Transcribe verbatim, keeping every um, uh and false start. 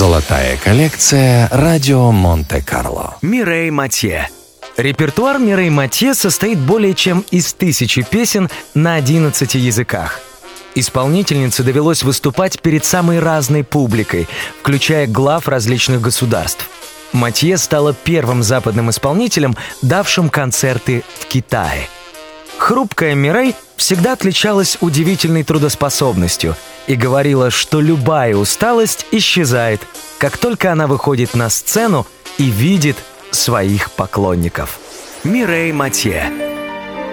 Золотая коллекция «Радио Монте-Карло». Мирей Матье. Репертуар Мирей Матье состоит более чем из тысячи песен на одиннадцати языках. Исполнительнице довелось выступать перед самой разной публикой, включая глав различных государств. Матье стала первым западным исполнителем, давшим концерты в Китае. Хрупкая Мирей всегда отличалась удивительной трудоспособностью и говорила, что любая усталость исчезает, как только она выходит на сцену и видит своих поклонников. Мирей Матье.